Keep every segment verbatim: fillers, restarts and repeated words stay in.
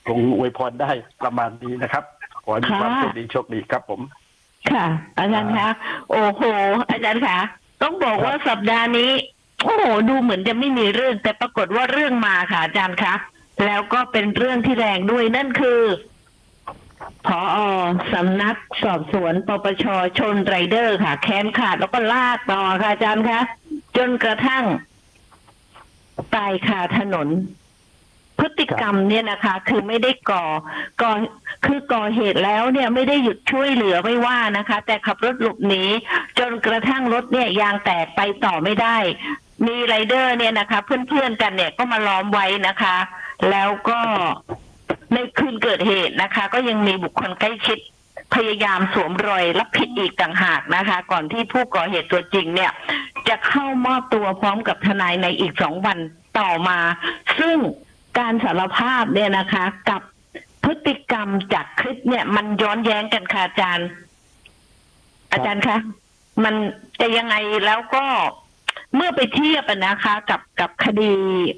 คงอวยพรได้ประมาณนี้นะครับขอให้มีความโชคดีโชคดีครับผมค่ะอาจารย์คะโอ้โหอาจารย์คะต้องบอกว่าสัปดาห์นี้โอ้โหดูเหมือนจะไม่มีเรื่องแต่ปรากฏว่าเรื่องมาค่ะอาจารย์คะแล้วก็เป็นเรื่องที่แรงด้วยนั่นคือผอ.สำนักสอบสวนปปช.ชนไรเดอร์ค่ะแขนขาดแล้วก็ลากต่อค่ะอาจารย์คะจนกระทั่งตายคาถนนพฤติกรรมเนี่ยนะคะ คือไม่ได้ก่อก่อคือก่อเหตุแล้วเนี่ยไม่ได้หยุดช่วยเหลือไม่ว่านะคะ แต่ขับรถหลบหนีจนกระทั่งรถเนี่ยยางแตกไปต่อไม่ได้มีไรเดอร์เนี่ยนะคะเพื่อนๆกันเนี่ยก็มาล้อมไว้นะคะ แล้วก็ในคืนเกิดเหตุนะคะ ก็ยังมีบุคคลใกล้ชิดพยายามสวมรอยรับผิดอีกต่างหากนะคะ ก่อนที่ผู้ก่อเหตุตัวจริงเนี่ยจะเข้ามอบตัวพร้อมกับทนายในอีกสองวันต่อมาซึ่งการสารภาพเนี่ยนะคะกับพฤติกรรมจากคลิปเนี่ยมันย้อนแย้งกันค่ะอาจารย์อาจารย์คะมันจะยังไงแล้วก็เมื่อไปเทียบนะคะ กับกับคดี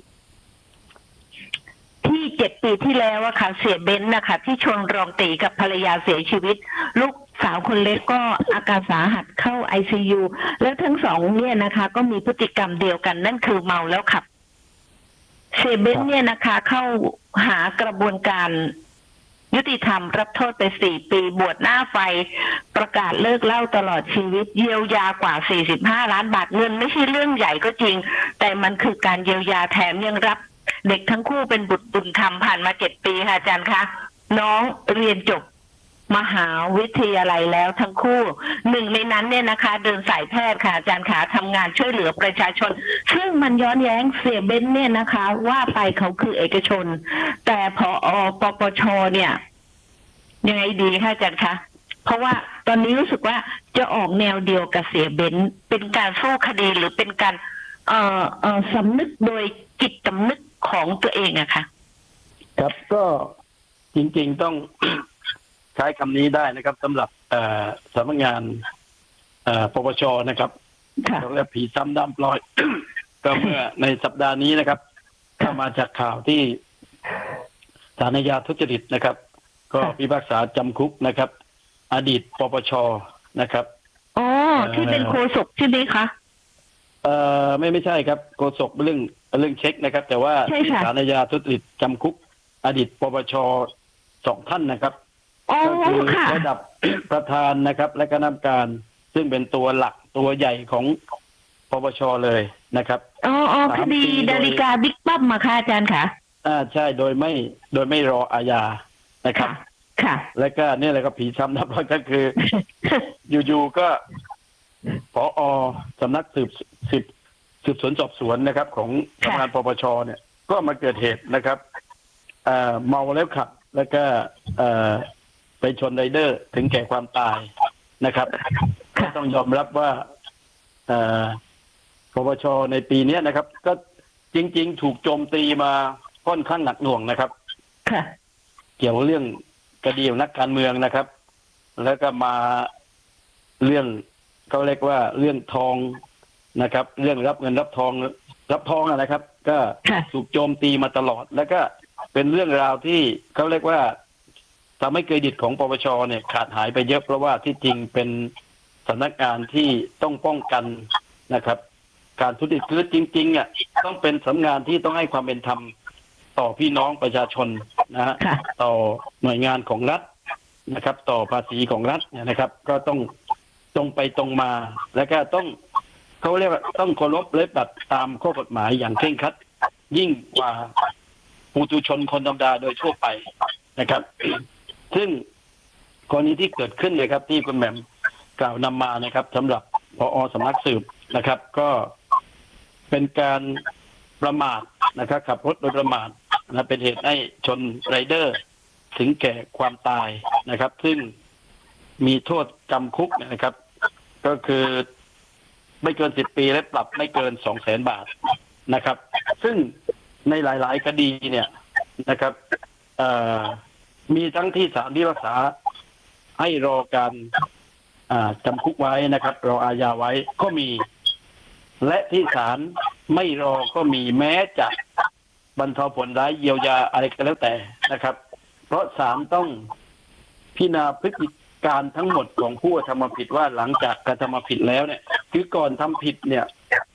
ที่เจ็ดปีที่แล้วอะค่ะเสียเบ้นนะคะที่ชนรองตีกับภรรยาเสียชีวิตลูกสาวคนเล็กก็อาการสาหัสเข้า ไอ ซี ยู แล้วทั้งสองเนี่ยนะคะ ก็มีพฤติกรรมเดียวกันนั่นคือเมาแล้วขับเสียเบ้นเนี่ยนะคะเข้าหากระบวนการยุติธรรมรับโทษไปสี่ปีบวชหน้าไฟประกาศเลิกเหล้าตลอดชีวิตเยียวยากว่าสี่สิบห้าล้านบาทเงินไม่ใช่เรื่องใหญ่ก็จริงแต่มันคือการเยียวยาแถมยังรับเด็กทั้งคู่เป็นบุตรบุญธรรมผ่านมาเจ็ดปีค่ะอาจารย์คะน้องเรียนจบมหาวิทยาลัยแล้วทั้งคู่หนึ่งในนั้นเนี่ยนะคะเดินสายแพทย์ค่ะอาจารย์ขาทำงานช่วยเหลือประชาชนซึ่งมันย้อนแย้งเสียเบ้นเนี่ยนะคะว่าไปเขาคือเอกชนแต่ผอ.ปปช.เนี่ยยังไงดีค่ะอาจารย์คะเพราะว่าตอนนี้รู้สึกว่าจะออกแนวเดียวกับเสียเบ้นเป็นการสู้คดีหรือเป็นการเอ่อเอ่อสำนึกโดยจิตสำนึกของตัวเองอะค่ะครับก็จริงๆต้อง ใช้คำนี้ได้นะครับสำหรับสำนักงานปปช.นะครับเราเรียกผีซ้ำดำปลอย ก็เมื่อในสัปดาห์นี้นะครับก็มาจากข่าวที่ศาลอาญาทุจริตนะครับก็พิพากษาจำคุกนะครับอดีตปปช.นะครับอ๋อที่เป็นโฆษกใช่ไหมคะเอ่อไม่ไม่ใช่ครับโฆษกเรื่องเรื่องเช็คนะครับ แต่ว่าที่ศาลอาญาทุจริตจำคุกอดีตปปช.สองท่านนะครับก็คือระดับประธานนะครับและคณะกรรมการซึ่งเป็นตัวหลักตัวใหญ่ของปปช.เลยนะครับอ๋ออ๋อคดีดาริกาบิ๊กปั๊มมาค่ะอาจารย์ค่ะอ่าใช่โดยไม่โดยไม่รออาญานะครับค่ะแล้วก็นี่แหละก็ผีซ้ำนับว่าก็คือ อยู่ๆก็ผอ.สำนักสืบสืบสืบสวนสอบสวนนะครับของสำนักงานปปช.เนี่ยก็มาเกิดเหตุนะครับเอ่อเมาแล้วขับแล้วก็เอ่อไปชนไรเดอร์ถึงแก่ความตายนะครับก็ต้องยอมรับว่าเอ่อปปช.ในปีนี้นะครับก็จริงๆถูกโจมตีมาค่อนข้างหนักหน่วงนะครับเกี่ยวเรื่องคดีของนักการเมืองนะครับแล้วก็มาเรื่องเขาเรียกว่าเรื่องทองนะครับเรื่องรับเงินรับทองรับทองนะครับก็ถูกโจมตีมาตลอดแล้วก็เป็นเรื่องราวที่เขาเรียกว่าทำให้เครดิตของปปช.เนี่ยขาดหายไปเยอะเพราะว่าที่จริงเป็นสำนักงานที่ต้องป้องกันนะครับการทุจริตคือจริงๆอ่ะต้องเป็นสำนักงานที่ต้องให้ความเป็นธรรมต่อพี่น้องประชาชนนะฮะต่อหน่วยงานของรัฐนะครับต่อภาษีของรัฐเนี่ยนะครับก็ต้องตรงไปตรงมาแล้วก็ต้องเขาเรียกว่าต้องเคารพและปฏิบัติตามข้อกฎหมายอย่างเคร่งครัดยิ่งกว่าปุถุชนคนธรรมดาโดยทั่วไปนะครับซึ่งกรณีที่เกิดขึ้นนะครับที่คุณแหม่มกล่าวนำมานะครับสำหรับผอ.สำนักสืบนะครับก็เป็นการประมาทนะครับขับรถโดยประมาทนะเป็นเหตุให้ชนไรเดอร์ถึงแก่ความตายนะครับซึ่งมีโทษจำคุกนะครับ ก็คือไม่เกินสิบปีและปรับไม่เกินสองแสนบาทนะครับซึ่งในหลายๆคดีเนี่ยนะครับมีทั้งที่ศาลพิพากษาให้รอการจำคุกไว้นะครับรออาญาไว้ก็มีและที่ศาลไม่รอก็มีแม้จะบรรเทาผลร้ายเยียวยาอะไรก็แล้วแต่นะครับเพราะศาลต้องพิจารณาพฤติการทั้งหมดของผู้กระทำผิดว่าหลังจากกระทำผิดแล้วเนี่ยคือก่อนทำผิดเนี่ย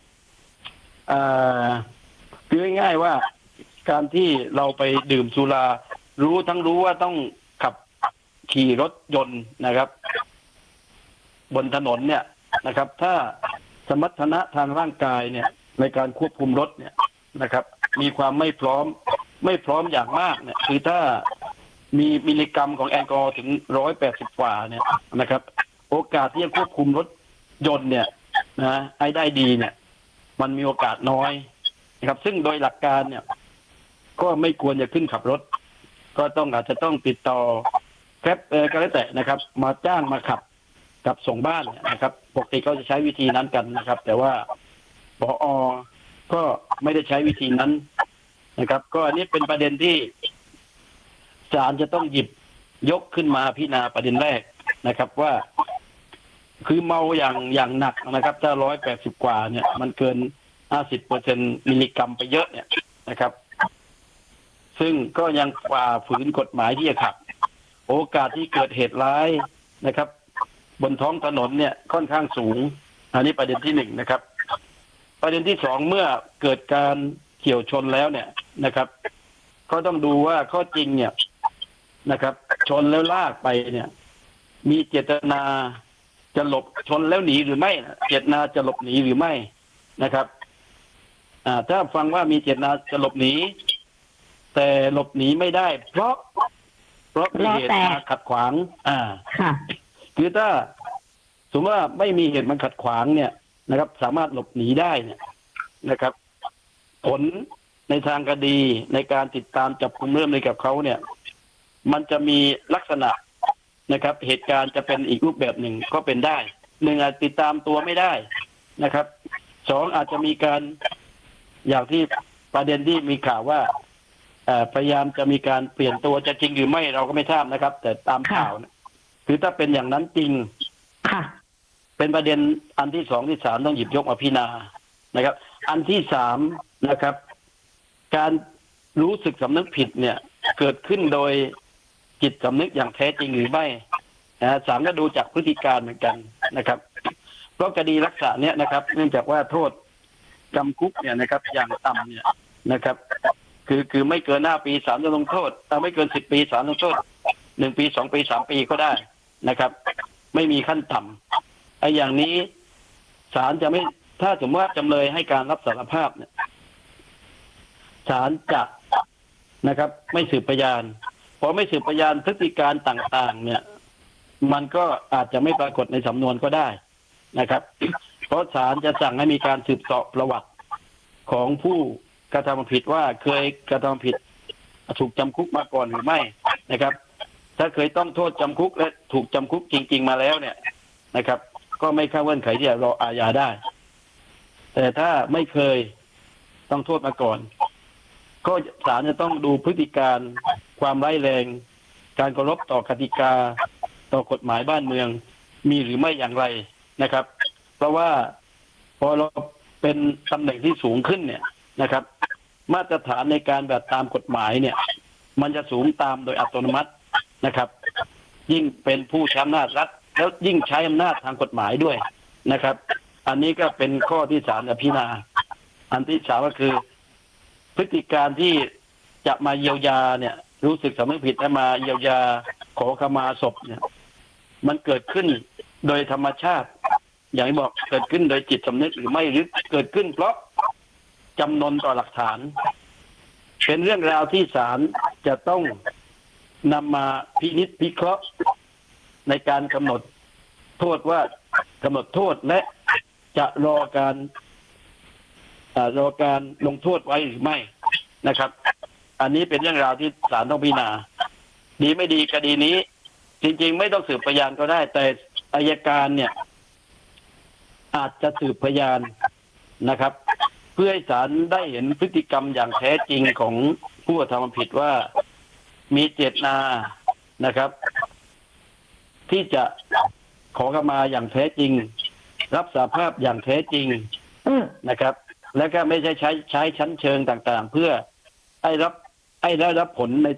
คือง่ายๆว่าการที่เราไปดื่มสุรารู้ทั้งรู้ว่าต้องขับขี่รถยนต์นะครับ บนถนนเนี่ยนะครับ ถ้าสมรรถนะทางร่างกายเนี่ยในการควบคุมรถเนี่ยนะครับ มีความไม่พร้อมไม่พร้อมอย่างมากเนี่ยคือถ้ามีมิลลิกรัมของแอลกอฮอล์ถึงร้อยแปดสิบกว่าเนี่ยนะครับ โอกาสที่จะควบคุมรถยนต์เนี่ยนะให้ได้ดีเนี่ยมันมีโอกาสน้อยนะครับ ซึ่งโดยหลักการเนี่ยก็ไม่ควรจะขึ้นขับรถก็ต้องอาจจะต้องติดต่อแกร็บเออก็แล้วแต่นะครับ มาจ้างมาขับกับส่งบ้านเนี่ยนะครับปกติเขาจะใช้วิธีนั้นกันนะครับ แต่ว่าปอ.ก็ไม่ได้ใช้วิธีนั้นนะครับ ก็อันนี้เป็นประเด็นที่ศาลจะต้องหยิบยกขึ้นมาพิจารณาประเด็นแรกนะครับ ว่าคือเมาอย่างอย่างหนักนะครับถ้าร้อยแปดสิบกว่าเนี่ยมันเกินห้าสิบเปอร์เซ็นต์มิลลิกรัมไปเยอะเนี่ยนะครับ ซึ่งก็ยังฝ่าฝืนกฎหมายที่จะขับโอกาสที่เกิดเหตุร้ายนะครับ บนท้องถนนเนี่ยค่อนข้างสูงอันนี้ประเด็นที่หนึ่งนะครับ ประเด็นที่สองเมื่อเกิดการเฉี่ยวชนแล้วเนี่ยนะครับ ก็ต้องดูว่าข้อจริงเนี่ยนะครับ ชนแล้วลากไปเนี่ยมีเจตนาจะหลบชนแล้วหนีหรือไม่เจตนาจะหลบหนีหรือไม่นะครับอ่าถ้าฟังว่ามีเจตนาจะหลบหนีแต่หลบหนีไม่ได้เพราะเพราะมีเหตุมาขัดขวางอ่าคือถ้าสมมติว่าไม่มีเหตุมันขัดขวางเนี่ยนะครับ สามารถหลบหนีได้เนี่ยนะครับ ผลในทางคดีในการติดตามจับกุมเรื่องในกับเขาเนี่ยมันจะมีลักษณะนะครับเหตุการณ์จะเป็นอีกรูปแบบหนึ่งก็เป็นได้หนึ่งอาจติดตามตัวไม่ได้นะครับสองอาจจะมีการอย่างที่ประเด็นที่มีข่าวว่าพยายามจะมีการเปลี่ยนตัวจะจริงหรือไม่เราก็ไม่ทราบนะครับแต่ตามข่าวนะคือถ้าเป็นอย่างนั้นจริงเป็นประเด็นอันที่สองที่ศาลต้องหยิบยกมาพิจารณานะครับ อันที่สามนะครับ การรู้สึกสำนึกผิดเนี่ยเกิดขึ้นโดยจิตสำนึกอย่างแท้จริงหรือไม่นะศาลก็ดูจากพฤติการเหมือนกันนะครับเพราะคดีลักษณะเนี้ยนะครับเนื่องจากว่าโทษจำคุกเนี่ยนะครับอย่างต่ำเนี่ยนะครับ คือคือไม่เกินห้าปีศาลจะลงโทษถ้าไม่เกินสิบปีศาลลงโทษหนึ่งปีสองปีสามปีก็ได้นะครับ ไม่มีขั้นต่ำไอ้อย่างนี้ศาลจะไม่ถ้าสมมติว่าจำเลยให้การรับสารภาพเนี่ยศาลจะนะครับ ไม่สืบพยานพอไม่สืบพยานพฤติการต่างๆเนี่ยมันก็อาจจะไม่ปรากฏในสำนวนก็ได้นะครับ เพราะศาลจะสั่งให้มีการสืบเสาะประวัติของผู้กระทำผิดว่าเคยกระทำผิดถูกจำคุกมาก่อนหรือไม่นะครับ ถ้าเคยต้องโทษจำคุกและถูกจำคุกจริงๆมาแล้วเนี่ยนะครับ ก็ไม่เข้าเงื่อนไขที่จะรออาญาได้ แต่ถ้าไม่เคยต้องโทษมาก่อนก็ศาลจะต้องดูพฤติการความร้ายแรงการเคารพต่อกติกาต่อกฎหมายบ้านเมืองมีหรือไม่อย่างไรนะครับ เพราะว่าพอเราเป็นตำแหน่งที่สูงขึ้นเนี่ยนะครับ มาตรฐานในการแบบตามกฎหมายเนี่ยมันจะสูงตามโดยอัตโนมัตินะครับ ยิ่งเป็นผู้ใช้อำนาจรัฐแล้วยิ่งใช้อำนาจทางกฎหมายด้วยนะครับ อันนี้ก็เป็นข้อที่ศาลจะพิจารณาอันที่สามก็คือพฤติการที่จะมาเยียวยาเนี่ยรู้สึกสำนึกผิดและมาเยียวยาขอขมาศพเนี่ยมันเกิดขึ้นโดยธรรมชาติอย่างที่บอกเกิดขึ้นโดยจิตสำนึกหรือไม่หรือเกิดขึ้นเพราะจำนนต่อหลักฐานเป็นเรื่องราวที่ศาลจะต้องนำมาพินิจพิเคราะห์ในการกำหนดโทษว่ากำหนดโทษและจะรอการรอการลงโทษไว้หรือไม่นะครับ อันนี้เป็นเรื่องราวที่ศาลต้องพิจารณาดีไม่ดีคดีนี้จริงๆไม่ต้องสืบพยานก็ได้แต่อัยการเนี่ยอาจจะสืบพยานนะครับ เพื่อให้ศาลได้เห็นพฤติกรรมอย่างแท้จริงของผู้กระทำผิดว่ามีเจตนานะครับ ที่จะขอขมาอย่างแท้จริงรับสารภาพอย่างแท้จริงนะครับ และก็ไม่ใช่ใช้ใช้ชั้นเชิงต่างๆเพื่อให้รับให้ได้รับผลใน